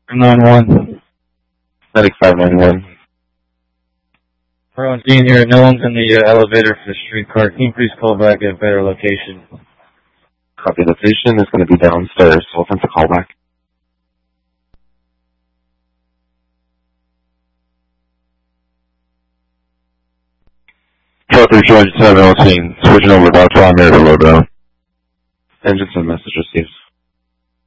9-1. Medic 591. We're on scene here. No one's in the elevator for the streetcar. Can you please call back at a better location? Copy. Location is going to be downstairs. We'll send a call back. Trucker 207 on scene. Switching over to primary to low down. Engine 10 message received.